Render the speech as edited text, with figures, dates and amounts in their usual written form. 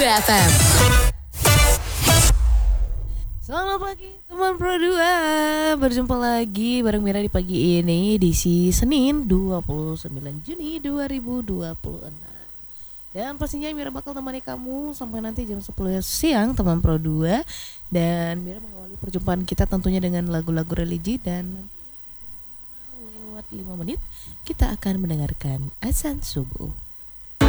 FM. Selamat pagi teman Pro 2. Berjumpa lagi bareng Mira di pagi ini di Senin 29 Juni 2026. Dan pastinya Mira bakal temani kamu sampai nanti jam 10 siang teman Pro 2. Dan Mira mengawali perjumpaan kita tentunya dengan lagu-lagu religi. Dan nanti lewat 5 menit kita akan mendengarkan azan subuh.